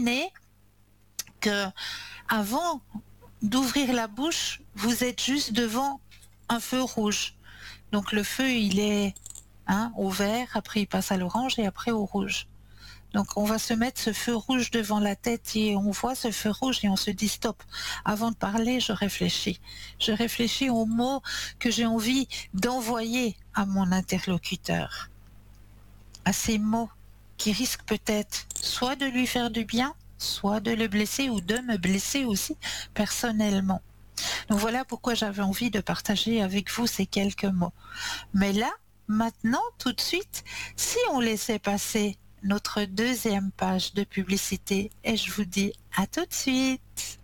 imaginez que avant d'ouvrir la bouche, vous êtes juste devant un feu rouge. Donc le feu, il est au vert, après il passe à l'orange et après au rouge. Donc on va se mettre ce feu rouge devant la tête et on voit ce feu rouge et on se dit stop. Avant de parler, je réfléchis. Je réfléchis aux mots que j'ai envie d'envoyer à mon interlocuteur. À ces mots qui risquent peut-être soit de lui faire du bien, soit de le blesser ou de me blesser aussi personnellement. Donc voilà pourquoi j'avais envie de partager avec vous ces quelques mots. Mais là, maintenant, tout de suite, si on laissait passer notre deuxième page de publicité, et je vous dis à tout de suite.